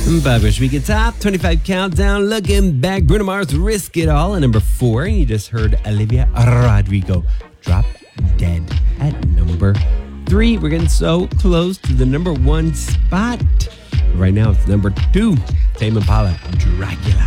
Bugwish Week at Top 25 Countdown. Looking back, Bruno Mars, Risk It All at number 4. And you just heard Olivia Rodrigo, Drop Dead at number 3. We're getting so close to the number 1 spot. Right now, it's number 2. Tame Impala, Dracula.